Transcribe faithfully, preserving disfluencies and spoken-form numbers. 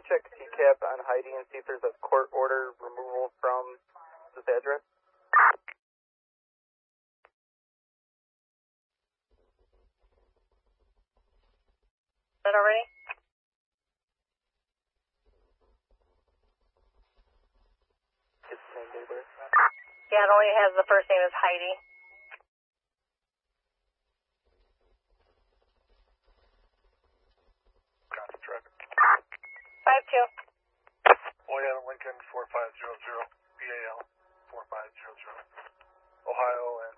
check C CAP on Heidi and see if there's a court order removal from this address? Is that already? Yeah, it only has the first name is Heidi. Five two. William Lincoln four five zero zero B A L four five zero zero. Ohio and